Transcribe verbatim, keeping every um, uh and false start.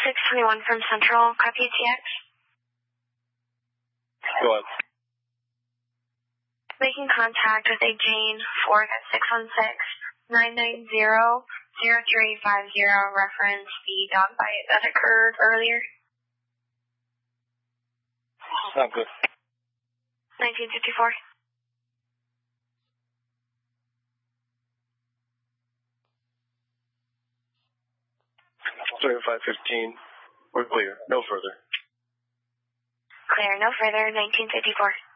six twenty-one from Central, copy T X. Go on. Making contact with a Jane fourth at six one six, nine nine zero, zero three five zero, reference the dog bite that occurred earlier. Sound good. nineteen fifty-four. thirty-five fifteen. We're clear. No further. Clear, no further, nineteen fifty-four.